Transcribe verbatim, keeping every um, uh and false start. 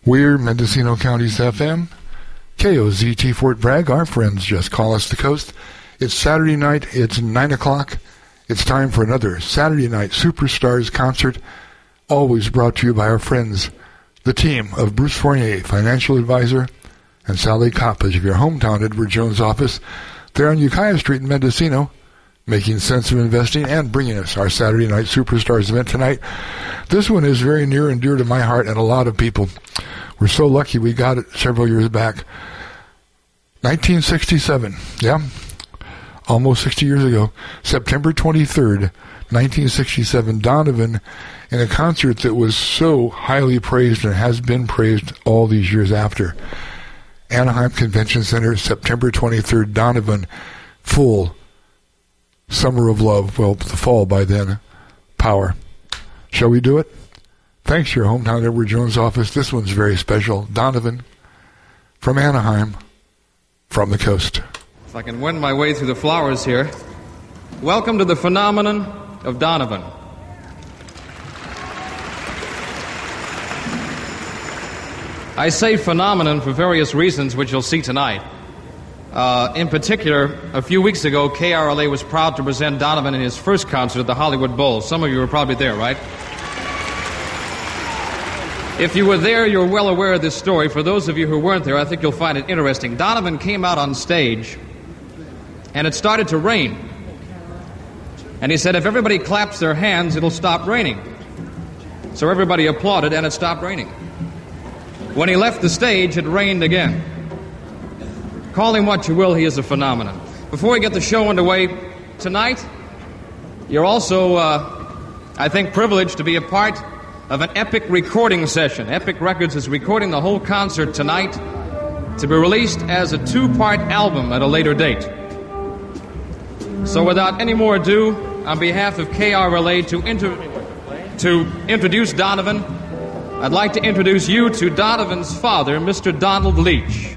We're Mendocino County's F M, K O Z T Fort Bragg. Our friends just call us the coast. It's Saturday night. It's nine o'clock. It's time for another Saturday Night Superstars concert, always brought to you by our friends, the team of Bruce Fournier, financial advisor, and Sally Coppage of your hometown Edward Jones office. They're on Ukiah Street in Mendocino, making sense of investing and bringing us our Saturday Night Superstars event tonight. This one is very near and dear to my heart and a lot of people. We're so lucky we got it several years back. nineteen sixty-seven, yeah, almost sixty years ago, September twenty-third, nineteen sixty-seven, Donovan, in a concert that was so highly praised and has been praised all these years after. Anaheim Convention Center, September twenty-third, Donovan, full Summer of Love, well, the fall by then, Power. Shall we do it? Thanks to your hometown Edward Jones office. This one's very special. Donovan, from Anaheim, from the coast. If I can wend my way through the flowers here. Welcome to the phenomenon of Donovan. I say phenomenon for various reasons, which you'll see tonight. Uh, in particular, a few weeks ago, K R L A was proud to present Donovan in his first concert at the Hollywood Bowl. Some of you were probably there, right? If you were there, you're well aware of this story. For those of you who weren't there, I think you'll find it interesting. Donovan came out on stage, and it started to rain. And he said, if everybody claps their hands, it'll stop raining. So everybody applauded, and it stopped raining. When he left the stage, it rained again. Call him what you will, he is a phenomenon. Before we get the show underway tonight, you're also, uh, I think, privileged to be a part of an Epic recording session. Epic Records is recording the whole concert tonight to be released as a two-part album at a later date. So without any more ado, on behalf of K R L A to, inter- to introduce Donovan, I'd like to introduce you to Donovan's father, Mister Donald Leach.